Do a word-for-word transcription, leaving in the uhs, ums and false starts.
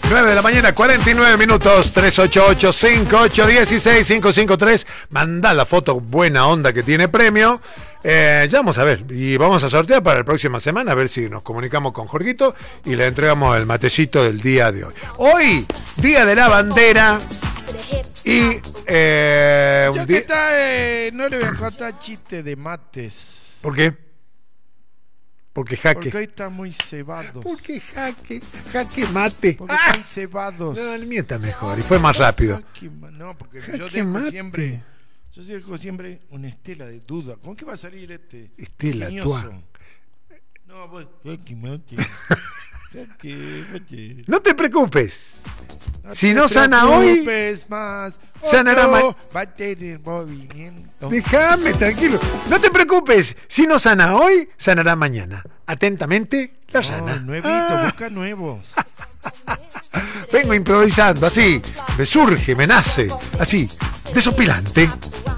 nueve de la mañana, cuarenta y nueve minutos. Tres ocho ocho, cinco ocho uno seis, cinco cinco tres. Mandá la foto buena onda que tiene premio. Eh, ya vamos a ver. Y vamos a sortear para la próxima semana. A ver si nos comunicamos con Jorgito y le entregamos el matecito del día de hoy. Hoy, día de la bandera. Y eh, Yo un que día... está, eh, no le voy a contar chiste de mates. ¿Por qué? Porque jaque. Porque hoy están muy cebados. Porque jaque, jaque mate. Porque ¡Ah! están cebados. No, el mío está mejor y fue más rápido. Jaque ma- no, porque Jaque yo dejo mate. siempre, yo dejo siempre una estela de duda. ¿Con qué va a salir este? Estela, ingenioso? tuá. No, pues, jaque mate. Jaque mate. No te preocupes. No Si te no sana hoy, preocupes más. sanará Otro ma- va a tener movimiento. Déjame, tranquilo. No te preocupes. Si no sana hoy, sanará mañana. Atentamente, la No, rana. nuevito, Ah, busca nuevos. vengo improvisando, así. Me surge, me nace. Así, desopilante.